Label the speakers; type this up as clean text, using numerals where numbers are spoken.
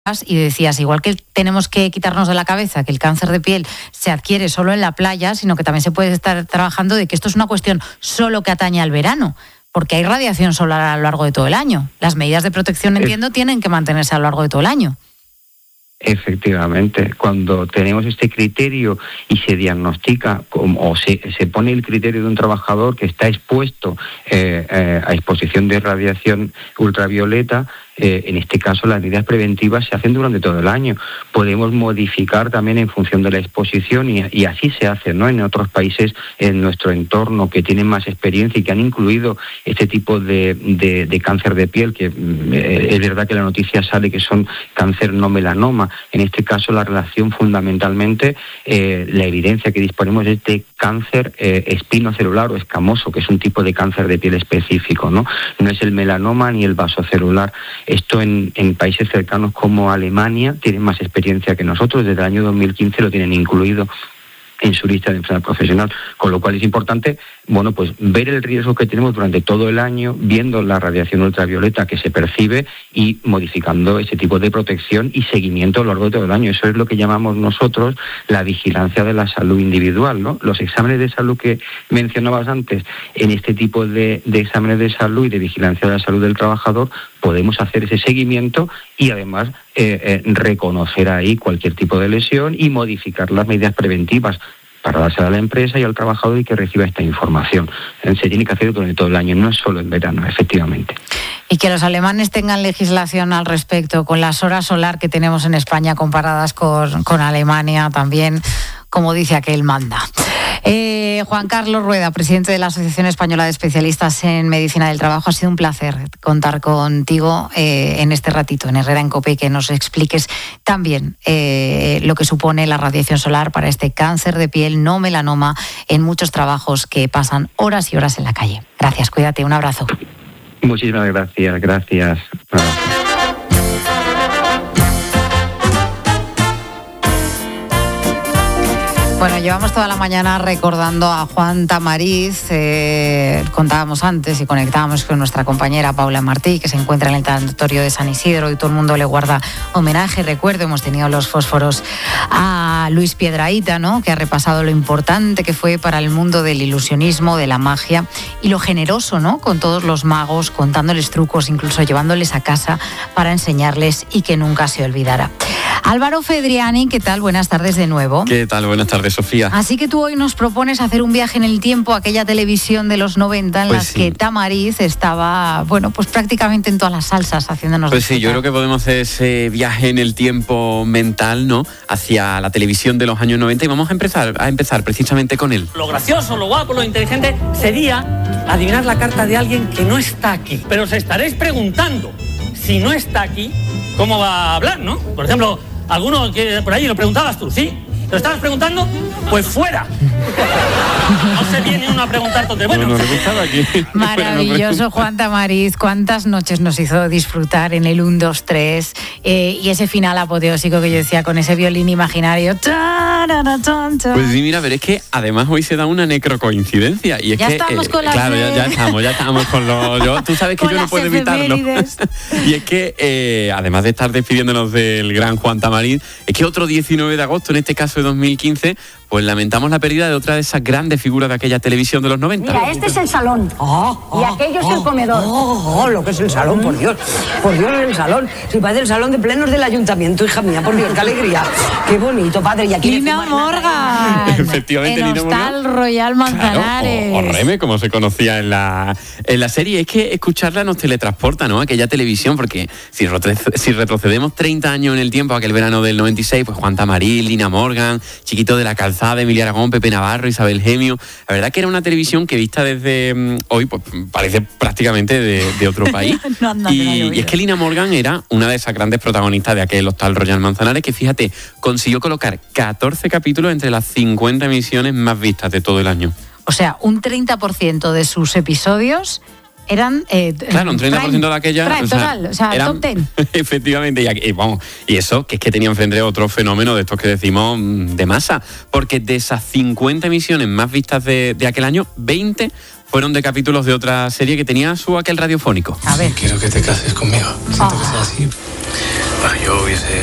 Speaker 1: y decías, igual que tenemos que quitarnos de la cabeza que el cáncer de piel se adquiere solo en la playa, sino que también se puede estar trabajando de que esto es una cuestión solo que atañe al verano, porque hay radiación solar a lo largo de todo el año. Las medidas de protección, entiendo, tienen que mantenerse a lo largo de todo el año.
Speaker 2: Efectivamente, cuando tenemos este criterio y se diagnostica o se pone el criterio de un trabajador que está expuesto a exposición de radiación ultravioleta, en este caso las medidas preventivas se hacen durante todo el año. Podemos modificar también en función de la exposición y así se hace, ¿no? En otros países en nuestro entorno que tienen más experiencia y que han incluido este tipo de cáncer de piel, que es verdad que la noticia sale que son cáncer no melanoma. En este caso la relación fundamentalmente, la evidencia que disponemos es de cáncer espinocelular o escamoso, que es un tipo de cáncer de piel específico, ¿no? No es el melanoma ni el vasocelular. Esto en países cercanos como Alemania tienen más experiencia que nosotros. Desde el año 2015 lo tienen incluido en su lista de enfermedad profesional, con lo cual es importante, bueno, pues ver el riesgo que tenemos durante todo el año, viendo la radiación ultravioleta que se percibe y modificando ese tipo de protección y seguimiento a lo largo de todo el año. Eso es lo que llamamos nosotros la vigilancia de la salud individual, ¿no? Los exámenes de salud que mencionabas antes, en este tipo de exámenes de salud y de vigilancia de la salud del trabajador, podemos hacer ese seguimiento y además reconocer ahí cualquier tipo de lesión y modificar las medidas preventivas para dársela a la empresa y al trabajador y que reciba esta información. Se tiene que hacer durante todo el año, no es solo en verano, efectivamente.
Speaker 1: Y que los alemanes tengan legislación al respecto, con las horas solar que tenemos en España comparadas con Alemania también, como dice aquel manda. Juan Carlos Rueda, presidente de la Asociación Española de Especialistas en Medicina del Trabajo, ha sido un placer contar contigo en este ratito en Herrera en COPE y que nos expliques también lo que supone la radiación solar para este cáncer de piel no melanoma en muchos trabajos que pasan horas y horas en la calle. Gracias, cuídate, un abrazo.
Speaker 2: Muchísimas gracias.
Speaker 1: Bueno, llevamos toda la mañana recordando a Juan Tamariz. Contábamos antes y conectábamos con nuestra compañera Paula Martí, que se encuentra en el tanatorio de San Isidro y todo el mundo le guarda homenaje. Recuerdo, hemos tenido los fósforos a Luis Piedrahita, ¿no?, que ha repasado lo importante que fue para el mundo del ilusionismo, de la magia y lo generoso, ¿no?, con todos los magos, contándoles trucos, incluso llevándoles a casa para enseñarles y que nunca se olvidara. Álvaro Fedriani, ¿qué tal? Buenas tardes de nuevo.
Speaker 3: ¿Qué tal? Buenas tardes, Sofía.
Speaker 1: Así que tú hoy nos propones hacer un viaje en el tiempo a aquella televisión de los 90 en
Speaker 3: pues
Speaker 1: las
Speaker 3: sí.
Speaker 1: que Tamariz estaba, bueno, pues prácticamente en todas las salsas haciéndonos
Speaker 3: Pues sí,
Speaker 1: disfrutar.
Speaker 3: yo creo que podemos hacer ese viaje en el tiempo mental, ¿no?, hacia la televisión de los años 90 y vamos a empezar precisamente con él.
Speaker 4: Lo gracioso, lo guapo, lo inteligente sería adivinar la carta de alguien que no está aquí. Pero os estaréis preguntando, si no está aquí, ¿cómo va a hablar, no? Por ejemplo, alguno que por ahí lo preguntabas tú, ¿sí? ¿Lo estabas preguntando? Pues fuera. No se viene uno a preguntar todo. Bueno,
Speaker 3: no, aquí.
Speaker 1: Maravilloso Juan Tamariz, cuántas noches nos hizo disfrutar en el 1, 2, 3 y ese final apoteósico que yo decía con ese violín imaginario.
Speaker 3: Pues sí, mira, pero es que además hoy se da una necrocoincidencia y es
Speaker 1: ya
Speaker 3: que
Speaker 1: estamos con las
Speaker 3: claro, ya estamos con los tú sabes que yo no puedo evitarlo. Y es que además de estar despidiéndonos del gran Juan Tamariz, es que otro 19 de agosto, en este caso de 2015, pues lamentamos la pérdida de otra de esas grandes figuras de aquella televisión de los 90.
Speaker 5: Mira, este es el salón y aquello es el comedor.
Speaker 6: Lo que es el salón, por Dios, el salón. Si parece el salón de plenos del ayuntamiento, hija mía, por Dios, qué alegría. Qué bonito, padre. Y aquí
Speaker 1: Lina Morgan.
Speaker 3: Efectivamente,
Speaker 1: en
Speaker 3: Lina
Speaker 1: Hostal
Speaker 3: Morgan.
Speaker 1: Royal Manzanares.
Speaker 3: Claro, o Reme, como se conocía en la serie. Es que escucharla nos teletransporta, ¿no?, a aquella televisión, porque si retrocedemos 30 años en el tiempo, aquel verano del 96, pues Juan Tamariz, Lina Morgan, Chiquito de la Calzada, Emilia Aragón, Pepe Navarro, Isabel Gemio. La verdad que era una televisión que vista desde hoy, pues parece prácticamente de otro país. Y es que Lina Morgan era una de esas grandes protagonistas de aquel Hostal Royal Manzanares que, fíjate, consiguió colocar 14 capítulos entre las 50 emisiones más vistas de todo el año.
Speaker 1: O sea, un 30% de sus episodios eran
Speaker 3: claro, un 30% de aquella
Speaker 1: top 10.
Speaker 3: Efectivamente, y eso que es que tenía enfrente otro fenómeno de estos que decimos de masa, porque de esas 50 emisiones más vistas de aquel año, 20 fueron de capítulos de otra serie que tenía su aquel radiofónico.
Speaker 1: A ver.
Speaker 7: Quiero que te cases conmigo. Siento que sea así. Yo hubiese